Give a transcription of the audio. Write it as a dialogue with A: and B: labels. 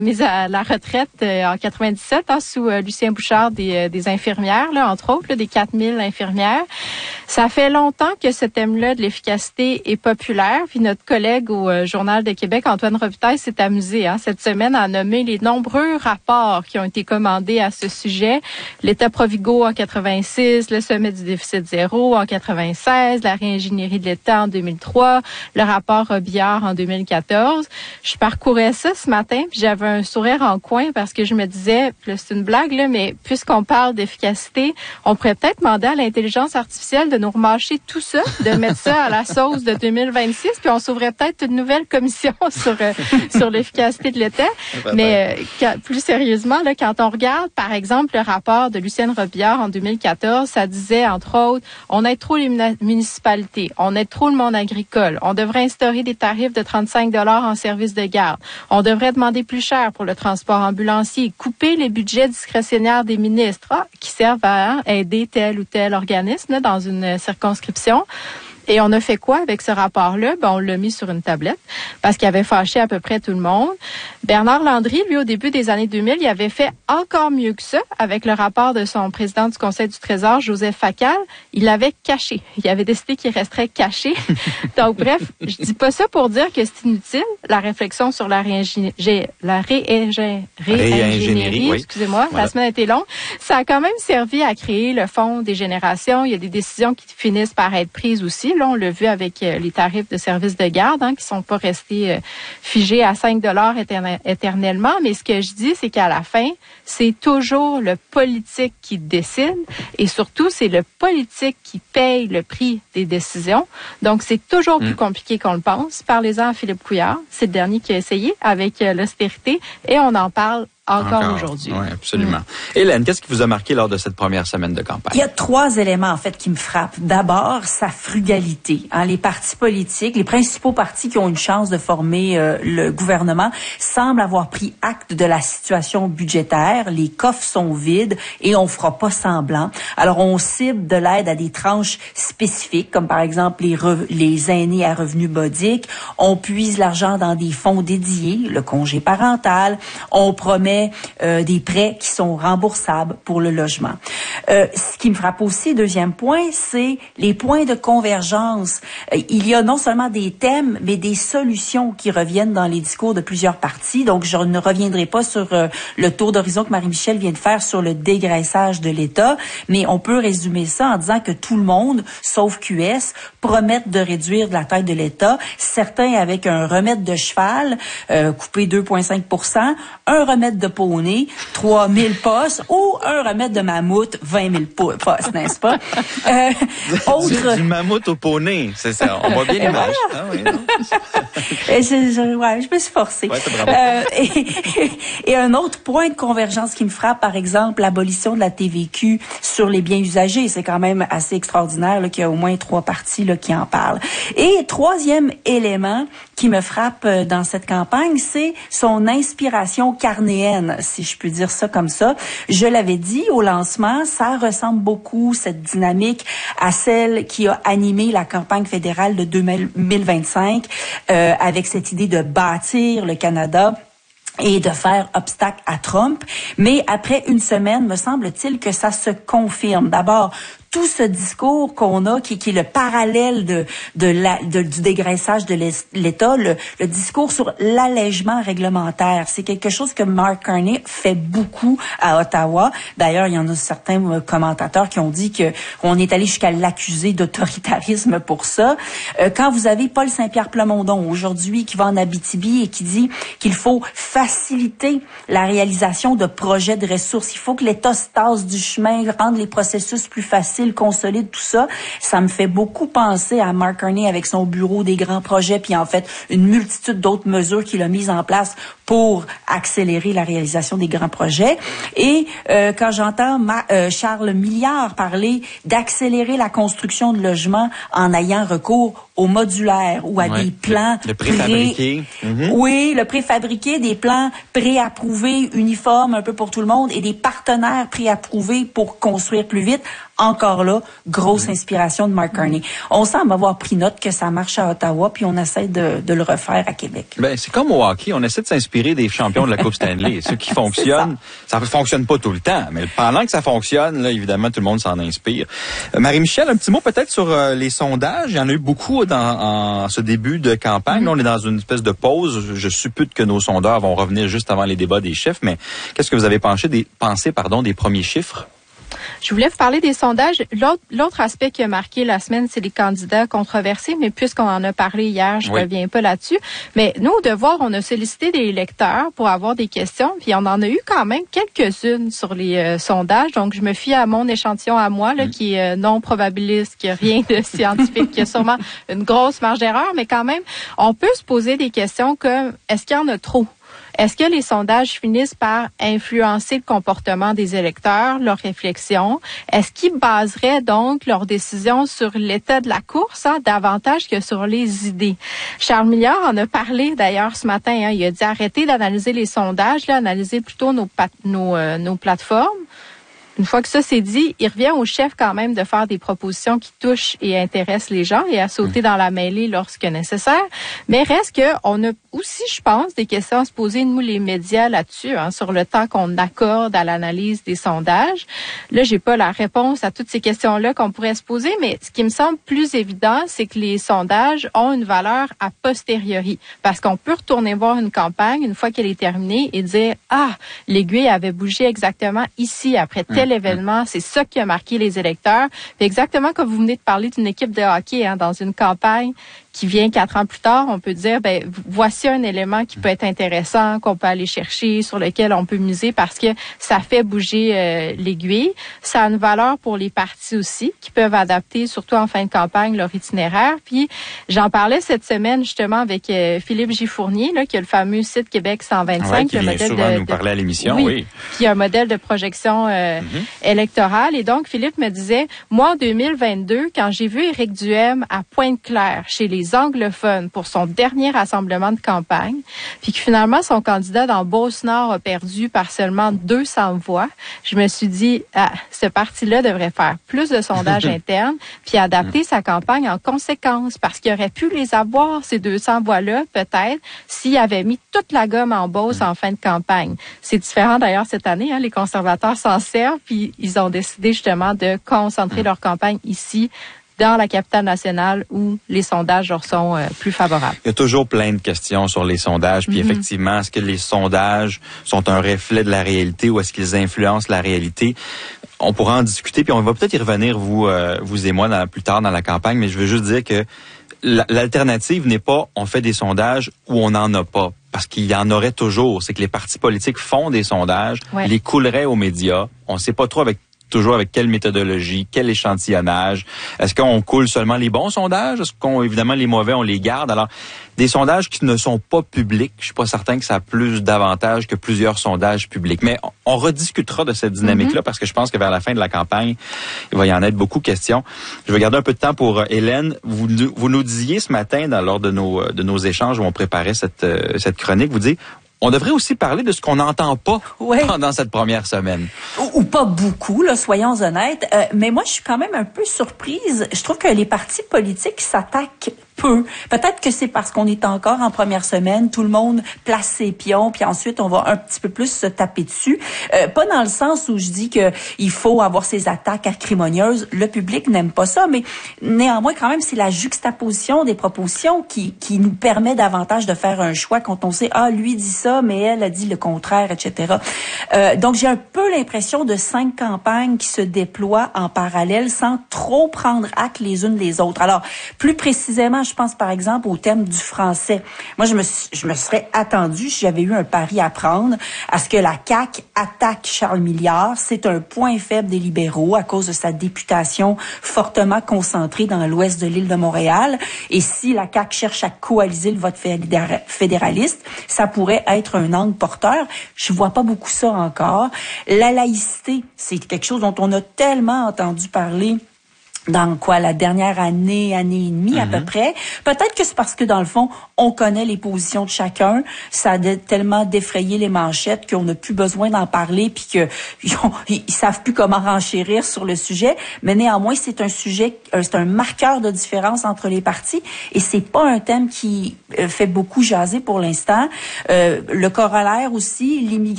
A: mise à la retraite en 97 sous Lucien Bouchard des infirmières, là, entre autres, là, des 4000 infirmières. Ça fait longtemps que ce thème-là de l'efficacité est populaire. Puis notre collègue au Journal de Québec, Antoine Robitaille, s'est amusé cette semaine à nommer les nombreux rapports qui ont été commandés à ce sujet. L'État Provigo en 86, le sommet du déficit zéro en 96, la réingénierie de l'État en 2003, le rapport Robillard en 2014. Je parcourais ça ce matin, puis j'avais un sourire en coin parce que je me disais, là, c'est une blague, là, mais puisqu'on parle d'efficacité, on pourrait peut-être demander à l'intelligence artificielle de nous remâcher tout ça, de mettre ça à la sauce de 2026, puis on s'ouvrait peut-être une nouvelle commission sur l'efficacité de l'État. Mais plus sérieusement, là, quand on regarde, par exemple, le rapport de Lucienne Robillard en 2014, ça disait, entre autres, on aide trop les municipalités, on aide trop le monde agricole, on devrait instaurer des tarifs de 35 $ en service de garde, on devrait demander plus cher pour le transport ambulancier, couper les budgets discrétionnaires des ministres qui servent à aider tel ou tel organisme là, dans une circonscription. Et on a fait quoi avec ce rapport-là? On l'a mis sur une tablette parce qu'il avait fâché à peu près tout le monde. Bernard Landry, lui, au début des années 2000, il avait fait encore mieux que ça avec le rapport de son président du Conseil du Trésor, Joseph Facal. Il l'avait caché. Il avait décidé qu'il resterait caché. Donc, bref, je dis pas ça pour dire que c'est inutile, la réflexion sur la réingénierie, oui. Excusez-moi, voilà. La semaine a été longue. Ça a quand même servi à créer le Fonds des générations. Il y a des décisions qui finissent par être prises aussi. Là, on l'a vu avec les tarifs de service de garde qui sont pas restés figés à 5 $ éternellement. Mais ce que je dis, c'est qu'à la fin, c'est toujours le politique qui décide et surtout, c'est le politique qui paye le prix des décisions. Donc, c'est toujours plus compliqué qu'on le pense. Parlez-en à Philippe Couillard. C'est le dernier qui a essayé avec l'austérité et on en parle encore aujourd'hui.
B: Oui, absolument. Hélène, qu'est-ce qui vous a marqué lors de cette première semaine de campagne?
C: Il y a 3 éléments, en fait, qui me frappent. D'abord, sa frugalité. Les partis politiques, les principaux partis qui ont une chance de former le gouvernement semblent avoir pris acte de la situation budgétaire. Les coffres sont vides et on fera pas semblant. Alors, on cible de l'aide à des tranches spécifiques, comme par exemple les aînés à revenus modiques. On puise l'argent dans des fonds dédiés, le congé parental. On promet des prêts qui sont remboursables pour le logement. Ce qui me frappe aussi, deuxième point, c'est les points de convergence. Il y a non seulement des thèmes, mais des solutions qui reviennent dans les discours de plusieurs partis. Donc, je ne reviendrai pas sur le tour d'horizon que Marie-Michel vient de faire sur le dégraissage de l'État, mais on peut résumer ça en disant que tout le monde, sauf QS, promettent de réduire la taille de l'État. Certains avec un remède de cheval, coupé 2,5 %, un remède de poney, 3000 postes, ou un remède de mammouth, 20 000 postes, n'est-ce pas?
B: Du mammouth au poney, c'est ça. On voit bien l'image. Ah, oui,
C: je me suis forcée. Ouais, et un autre point de convergence qui me frappe, par exemple, l'abolition de la TVQ sur les biens usagés. C'est quand même assez extraordinaire là, qu'il y a au moins 3 partis là, qui en parlent. Et troisième élément qui me frappe dans cette campagne, c'est son inspiration carnéenne, si je peux dire ça comme ça. Je l'avais dit au lancement, ça ressemble beaucoup, cette dynamique, à celle qui a animé la campagne fédérale de 2025, avec cette idée de bâtir le Canada et de faire obstacle à Trump. Mais après une semaine, me semble-t-il que ça se confirme. D'abord, tout ce discours qu'on a, qui est le parallèle du dégraissage de l'État, le discours sur l'allègement réglementaire, c'est quelque chose que Mark Carney fait beaucoup à Ottawa. D'ailleurs, il y en a certains commentateurs qui ont dit qu'on est allé jusqu'à l'accuser d'autoritarisme pour ça. Quand vous avez Paul Saint-Pierre Plamondon aujourd'hui qui va en Abitibi et qui dit qu'il faut faciliter la réalisation de projets de ressources, il faut que l'État se tasse du chemin, rendre les processus plus faciles, consolide tout ça. Ça me fait beaucoup penser à Mark Carney avec son bureau des grands projets, puis en fait une multitude d'autres mesures qu'il a mises en place pour accélérer la réalisation des grands projets. Et quand j'entends Charles Milliard parler d'accélérer la construction de logements en ayant recours au modulaire ou à des plans
B: le préfabriqué.
C: Oui, le préfabriqué, des plans préapprouvés, uniformes un peu pour tout le monde et des partenaires préapprouvés pour construire plus vite. Encore là, grosse inspiration de Mark Carney. On semble avoir pris note que ça marche à Ottawa, puis on essaie de le refaire à Québec.
B: Ben, c'est comme au hockey, on essaie de s'inspirer s'inspirer des champions de la Coupe Stanley. Ceux qui fonctionnent, ça fonctionne pas tout le temps, mais pendant que ça fonctionne, là, évidemment, tout le monde s'en inspire. Marie-Michel, un petit mot peut-être sur les sondages. Il y en a eu beaucoup en ce début de campagne. Là, on est dans une espèce de pause. Je suppute que nos sondeurs vont revenir juste avant les débats des chefs, mais qu'est-ce que vous avez pensé des premiers chiffres?
A: Je voulais vous parler des sondages. L'autre aspect qui a marqué la semaine, c'est les candidats controversés, mais puisqu'on en a parlé hier, je reviens pas là-dessus. Mais nous, au Devoir, on a sollicité des lecteurs pour avoir des questions, puis on en a eu quand même quelques-unes sur les sondages. Donc, je me fie à mon échantillon à moi, là, qui est non probabiliste, qui a rien de scientifique, qui a sûrement une grosse marge d'erreur, mais quand même, on peut se poser des questions comme, est-ce qu'il y en a trop? Est-ce que les sondages finissent par influencer le comportement des électeurs, leurs réflexions? Est-ce qu'ils baseraient donc leurs décisions sur l'état de la course, davantage que sur les idées? Charles Milliard en a parlé d'ailleurs ce matin. Il a dit arrêtez d'analyser les sondages, analysez plutôt nos plateformes. Une fois que ça c'est dit, il revient au chef quand même de faire des propositions qui touchent et intéressent les gens et à sauter dans la mêlée lorsque nécessaire. Mais reste que on a aussi, je pense, des questions à se poser, nous, les médias, là-dessus, sur le temps qu'on accorde à l'analyse des sondages. Là, j'ai pas la réponse à toutes ces questions-là qu'on pourrait se poser, mais ce qui me semble plus évident, c'est que les sondages ont une valeur a posteriori. Parce qu'on peut retourner voir une campagne une fois qu'elle est terminée et dire, l'aiguille avait bougé exactement ici, après tel événement, c'est ça qui a marqué les électeurs. Puis exactement comme vous venez de parler d'une équipe de hockey, dans une campagne qui vient 4 ans plus tard, on peut dire, voici un élément qui peut être intéressant, qu'on peut aller chercher, sur lequel on peut miser parce que ça fait bouger l'aiguille. Ça a une valeur pour les partis aussi, qui peuvent adapter, surtout en fin de campagne, leur itinéraire. Puis, j'en parlais cette semaine, justement, avec Philippe Gifournier, qui a le fameux site Québec 125.
B: Qui vient souvent nous parler à l'émission, oui.
A: Qui a un modèle de projection électorale. Et donc, Philippe me disait, moi, en 2022, quand j'ai vu Éric Duhaime à Pointe-Claire, chez les anglophones pour son dernier rassemblement de campagne, puis que finalement son candidat dans Beauce-Nord a perdu par seulement 200 voix, je me suis dit, ce parti-là devrait faire plus de sondages internes puis adapter sa campagne en conséquence parce qu'il aurait pu les avoir, ces 200 voix-là, peut-être, s'il avait mis toute la gomme en Beauce en fin de campagne. C'est différent d'ailleurs cette année, les conservateurs s'en servent puis ils ont décidé justement de concentrer leur campagne ici, dans la capitale nationale où les sondages leur sont plus favorables.
B: Il y a toujours plein de questions sur les sondages. Puis effectivement, est-ce que les sondages sont un reflet de la réalité ou est-ce qu'ils influencent la réalité? On pourra en discuter, puis on va peut-être y revenir, vous et moi, plus tard dans la campagne, mais je veux juste dire que l'alternative n'est pas on fait des sondages ou on n'en a pas. Parce qu'il y en aurait toujours. C'est que les partis politiques font des sondages, les couleraient aux médias. On ne sait pas trop toujours avec quelle méthodologie, quel échantillonnage. Est-ce qu'on coule seulement les bons sondages? Est-ce évidemment, les mauvais, on les garde? Alors, des sondages qui ne sont pas publics, je suis pas certain que ça a plus d'avantages que plusieurs sondages publics. Mais on rediscutera de cette dynamique-là parce que je pense que vers la fin de la campagne, il va y en être beaucoup question. Je vais garder un peu de temps pour Hélène. Vous nous disiez ce matin, lors de nos échanges où on préparait cette chronique, vous dites, on devrait aussi parler de ce qu'on n'entend pas pendant cette première semaine.
C: Ou pas beaucoup, soyons honnêtes. Mais moi, je suis quand même un peu surprise. Je trouve que les partis politiques s'attaquent peu. Peut-être que c'est parce qu'on est encore en première semaine, tout le monde place ses pions, puis ensuite on va un petit peu plus se taper dessus. Pas dans le sens où je dis que il faut avoir ces attaques acrimonieuses. Le public n'aime pas ça, mais néanmoins quand même c'est la juxtaposition des propositions qui nous permet davantage de faire un choix quand on sait lui dit ça, mais elle a dit le contraire, etc. Donc j'ai un peu l'impression de 5 campagnes qui se déploient en parallèle sans trop prendre acte les unes les autres. Alors plus précisément, je pense par exemple au thème du français. Moi, je me serais attendue, si j'avais eu un pari à prendre, à ce que la CAQ attaque Charles Milliard. C'est un point faible des libéraux à cause de sa députation fortement concentrée dans l'ouest de l'île de Montréal. Et si la CAQ cherche à coaliser le vote fédéraliste, ça pourrait être un angle porteur. Je vois pas beaucoup ça encore. La laïcité, c'est quelque chose dont on a tellement entendu parler dans la dernière année et demie à peu près. Peut-être que c'est parce que dans le fond, on connaît les positions de chacun. Ça a tellement défrayé les manchettes qu'on n'a plus besoin d'en parler puis que ils savent plus comment renchérir sur le sujet. Mais néanmoins, c'est un sujet, c'est un marqueur de différence entre les partis et c'est pas un thème qui fait beaucoup jaser pour l'instant. Le corollaire aussi, l'immigration